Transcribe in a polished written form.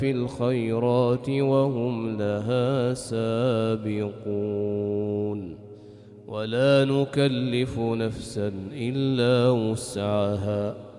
في الخيرات وهم لها سابقون ولا نكلف نفسا إلا وسعها